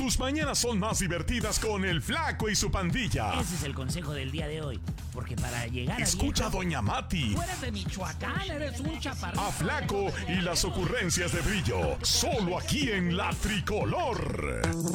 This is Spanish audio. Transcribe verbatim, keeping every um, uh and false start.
Tus mañanas son más divertidas con el Flaco y su pandilla. Ese es el consejo del día de hoy. Porque para llegar a Escucha a viejo, Doña Mati, Tú eres de Michoacán, eres un chaparrito. a Flaco y las ocurrencias de Brillo. Solo aquí en La Tricolor.